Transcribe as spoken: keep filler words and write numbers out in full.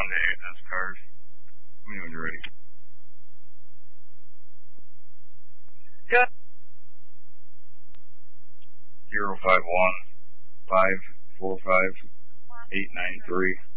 one to add this card. Let me know when you're ready. Yeah. Zero five one five four five eight nine three.